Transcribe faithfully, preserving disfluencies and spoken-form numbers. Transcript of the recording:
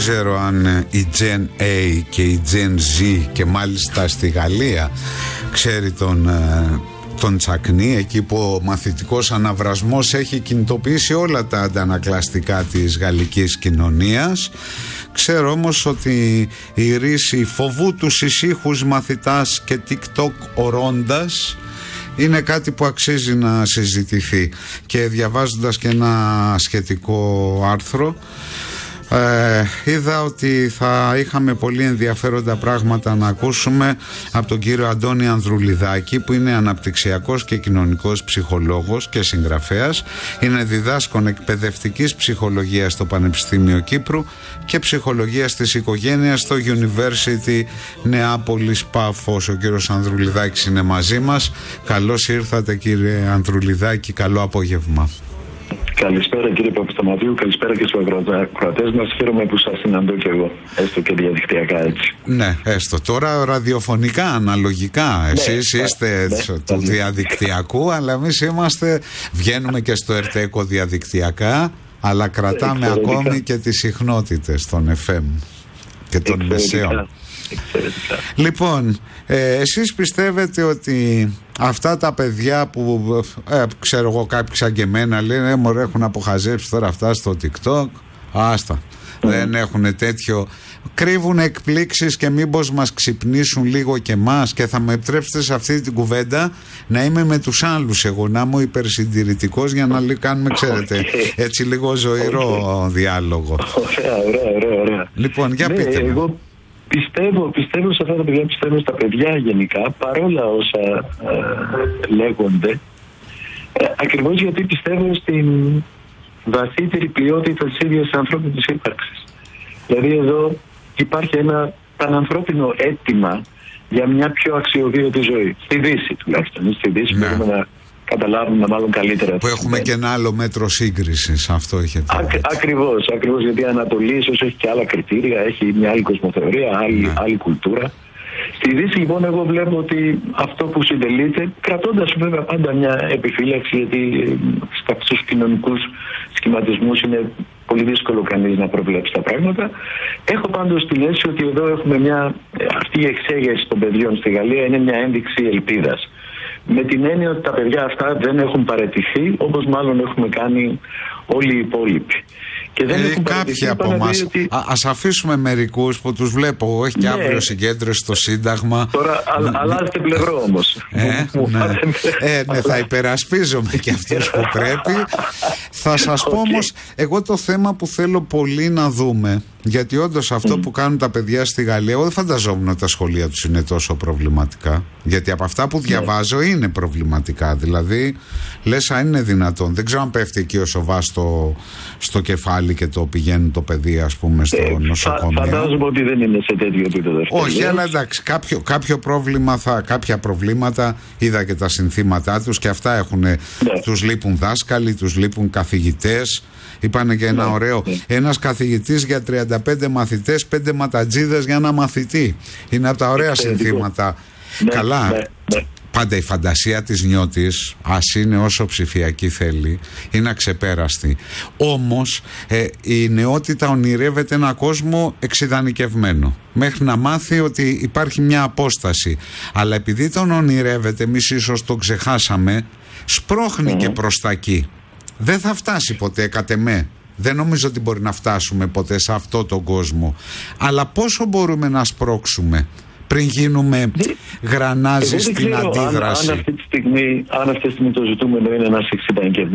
ξέρω αν η Gen A και η Gen Z, και μάλιστα στη Γαλλία, ξέρει τον, τον Τσακνί, εκεί που ο μαθητικός αναβρασμός έχει κινητοποιήσει όλα τα αντανακλαστικά της γαλλικής κοινωνίας. Ξέρω όμως ότι η ρίση φοβού τους ησύχους μαθητάς και TikTok ορώντας είναι κάτι που αξίζει να συζητηθεί. Και διαβάζοντας και ένα σχετικό άρθρο, Ε, είδα ότι θα είχαμε πολύ ενδιαφέροντα πράγματα να ακούσουμε από τον κύριο Αντώνη Ανδρουλιδάκη, που είναι αναπτυξιακός και κοινωνικός ψυχολόγος και συγγραφέας. Είναι διδάσκων εκπαιδευτικής ψυχολογίας στο Πανεπιστήμιο Κύπρου και ψυχολογίας της οικογένειας στο University Νεάπολης Πάφος. Ο κύριος Ανδρουλιδάκης είναι μαζί μας. Καλώς ήρθατε, κύριε Ανδρουλιδάκη, καλό απόγευμα. Καλησπέρα, κύριε Παπασταματίου, καλησπέρα και στους ακροατές μας. Χαίρομαι που σας συναντώ και εγώ, έστω και διαδικτυακά έτσι. Ναι, έστω. Τώρα ραδιοφωνικά, αναλογικά. Ναι, εσείς ναι, είστε ναι, του ναι. διαδικτυακού, αλλά εμείς είμαστε, βγαίνουμε και στο ΕΡΤΕΚΟ διαδικτυακά, αλλά κρατάμε Εξαιρετικά. ακόμη και τις συχνότητες των εφ εμ και των μεσαίων. Λοιπόν, ε, εσείς πιστεύετε ότι αυτά τα παιδιά που ε, ξέρω εγώ, κάποιοι σαν και εμένα λένε ε, μωρέ, έχουν αποχαζέψει τώρα αυτά στο TikTok, άστα, mm. δεν έχουν τέτοιο, κρύβουν εκπλήξεις και μήπως μας ξυπνήσουν λίγο και μας? Και θα με επιτρέψετε σε αυτή την κουβέντα να είμαι με τους άλλους εγώ, να είμαι υπερσυντηρητικός, για να κάνουμε, ξέρετε, έτσι λίγο ζωηρό okay. διάλογο. Ωραία, ωραία, ωραία, ωραία. Λοιπόν, για ναι, πείτε με. Εγώ πιστεύω, πιστεύω σε αυτά τα παιδιά, πιστεύω στα παιδιά γενικά, παρόλα όσα ε, λέγονται, ε, ακριβώς γιατί πιστεύω στην βαθύτερη ποιότητα της ίδιας ανθρώπινης ύπαρξης. Δηλαδή εδώ υπάρχει ένα πανανθρώπινο αίτημα για μια πιο αξιοβίωτη ζωή. Στη Δύση τουλάχιστον. Στη Δύση ναι. μπορούμε να καταλάβουμε μάλλον καλύτερα. Που έχουμε και ένα άλλο μέτρο σύγκρισης, αυτό έχετε. Ακ, ακριβώς, ακριβώς, γιατί η Ανατολή ίσως έχει και άλλα κριτήρια, έχει μια άλλη κοσμοθεωρία, άλλη, ναι. άλλη κουλτούρα. Στη Δύση λοιπόν εγώ βλέπω ότι αυτό που συντελείται, κρατώντας βέβαια πάντα μια επιφύλαξη, γιατί στους κοινωνικούς σχηματισμούς είναι πολύ δύσκολο κανείς να προβλέψει τα πράγματα. Έχω πάντως τη λέση ότι εδώ έχουμε μια, αυτή η εξέγερση των παιδιών στη Γαλλία είναι μια ένδειξη ελπίδας. Με την έννοια ότι τα παιδιά αυτά δεν έχουν παραιτηθεί, όπως μάλλον έχουμε κάνει όλοι οι υπόλοιποι. Και δεν ε, κάποιοι από εμάς. Ότι... Ας αφήσουμε μερικούς που τους βλέπω. Έχει και ναι. αύριο συγκέντρωση στο Σύνταγμα. Τώρα α, αλλάζετε πλευρό όμως. Ε, ναι. ε, ναι, θα υπερασπίζομαι και αυτούς που πρέπει. Θα σας πω okay. όμως, εγώ το θέμα που θέλω πολύ να δούμε, γιατί όντως αυτό mm. που κάνουν τα παιδιά στη Γαλλία, εγώ δεν φανταζόμουν ότι τα σχολεία τους είναι τόσο προβληματικά. Γιατί από αυτά που διαβάζω yeah. είναι προβληματικά. Δηλαδή, λες αν είναι δυνατόν. Δεν ξέρω αν πέφτει εκεί ο σοβάς στο, στο κεφάλι και το πηγαίνει το παιδί, ας πούμε, στο ε, νοσοκομείο. Φα, φαντάζομαι ότι δεν είναι σε τέτοιο επίπεδο. Όχι, αλλά εντάξει, κάποιο, κάποιο πρόβλημα θα, κάποια προβλήματα, είδα και τα συνθήματά τους και αυτά έχουν. Ναι. Τους λείπουν δάσκαλοι, τους λείπουν καθηγητές. Είπανε και ένα ναι, ωραίο. Ναι. Ένας καθηγητής για τριάντα πέντε μαθητές, πέντε ματατζίδες για ένα μαθητή. Είναι από τα ωραία Εξαιρετικό. συνθήματα. Ναι, Καλά. Ναι, ναι. Πάντα η φαντασία της νιώτης, ας είναι όσο ψηφιακή θέλει, είναι αξεπέραστη. Όμως ε, η νεότητα ονειρεύεται ένα κόσμο εξειδανικευμένο, μέχρι να μάθει ότι υπάρχει μια απόσταση. Αλλά επειδή τον ονειρεύεται, εμείς ίσως τον ξεχάσαμε, σπρώχνει mm-hmm. και προς τα εκεί. Δεν θα φτάσει ποτέ, κατ' εμέ. Δεν νομίζω ότι μπορεί να φτάσουμε ποτέ σε αυτό τον κόσμο. Αλλά πόσο μπορούμε να σπρώξουμε πριν γίνουμε γρανάζι στην αντίδραση? Αν, αν, αυτή τη στιγμή, αν αυτή τη στιγμή το ζητούμενο είναι ένας εξειδανικευμένος